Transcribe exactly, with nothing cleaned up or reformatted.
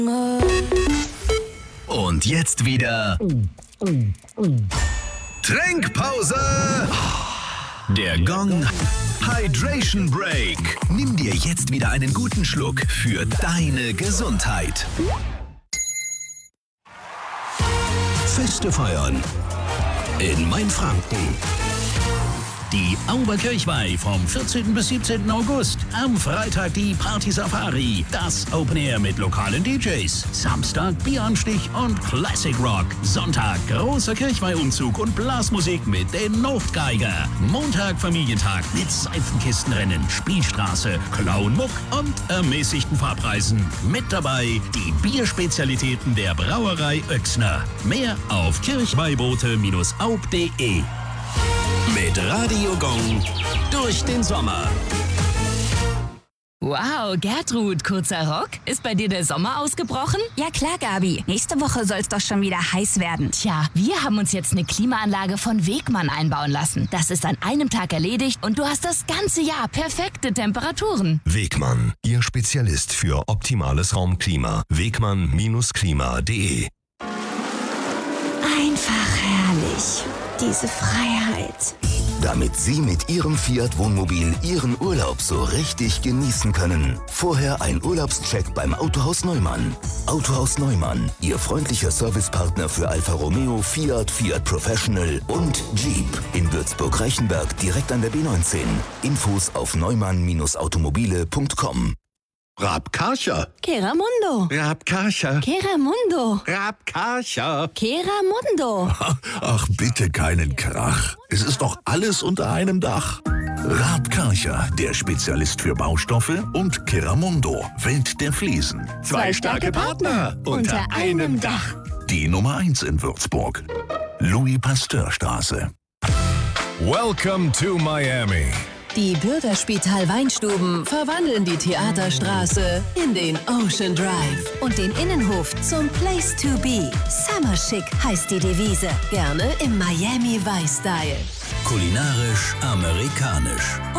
Und jetzt wieder Trinkpause. Der Gong Hydration Break. Nimm dir jetzt wieder einen guten Schluck für deine Gesundheit. Feste feiern in Mainfranken. Die Auberkirchweih vom vierzehnten bis siebzehnten August. Am Freitag die Party Safari. Das Open Air mit lokalen D Js. Samstag Bieranstich und Classic Rock. Sonntag großer Kirchweihumzug und Blasmusik mit den Notgeiger. Montag Familientag mit Seifenkistenrennen, Spielstraße, Clownmuck und ermäßigten Fahrpreisen. Mit dabei die Bierspezialitäten der Brauerei Oechsner. Mehr auf kirchweihboote Bindestrich aub punkt de. Mit Radio Gong durch den Sommer. Wow, Gertrud, kurzer Rock? Ist bei dir der Sommer ausgebrochen? Ja klar, Gabi. Nächste Woche soll es doch schon wieder heiß werden. Tja, wir haben uns jetzt eine Klimaanlage von Wegmann einbauen lassen. Das ist an einem Tag erledigt und du hast das ganze Jahr perfekte Temperaturen. Wegmann, Ihr Spezialist für optimales Raumklima. Wegmann Bindestrich klima punkt de. Einfach herrlich. Diese Freiheit. Damit Sie mit Ihrem Fiat Wohnmobil Ihren Urlaub so richtig genießen können. Vorher ein Urlaubscheck beim Autohaus Neumann. Autohaus Neumann, Ihr freundlicher Servicepartner für Alfa Romeo, Fiat, Fiat Professional und Jeep. In Würzburg-Reichenberg direkt an der B neunzehn. Infos auf neumann Bindestrich automobile punkt com. Rabkarcher. Keramundo. Rabkarcher. Keramundo. Rabkarcher. Keramundo. Ach, bitte keinen Krach. Es ist doch alles unter einem Dach. Rabkarcher, der Spezialist für Baustoffe, und Keramundo, Welt der Fliesen. Zwei starke Partner unter einem Dach. Die Nummer eins in Würzburg. Louis-Pasteur-Straße. Welcome to Miami. Die Bürgerspital Weinstuben verwandeln die Theaterstraße in den Ocean Drive Und den Innenhof zum Place to be. Summer Chic heißt die Devise. Gerne im Miami Vice Style. Kulinarisch amerikanisch.